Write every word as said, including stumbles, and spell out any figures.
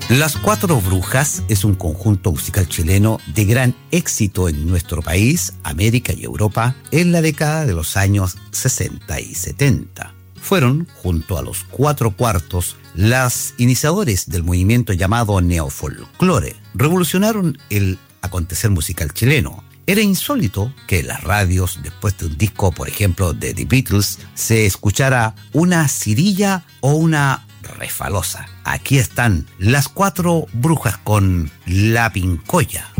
Las Cuatro Brujas es un conjunto musical chileno de gran éxito en nuestro país, América y Europa en la década de los años sesenta y setenta. Fueron, junto a los Cuatro Cuartos, las iniciadores del movimiento llamado neofolclore. Revolucionaron el acontecer musical chileno. Era insólito que en las radios, después de un disco, por ejemplo, de The Beatles, se escuchara una cirilla o una refalosa. Aquí están las Cuatro Brujas con La Pincoya.